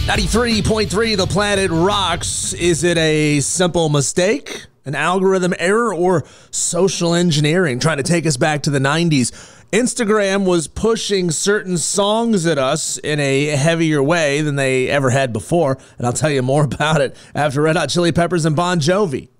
93.3 The Planet Rocks. Is it a simple mistake, an algorithm error, or social engineering trying to take us back to the 90s? Instagram was pushing certain songs at us in a heavier way than they ever had before, and I'll tell you more about it after Red Hot Chili Peppers and Bon Jovi.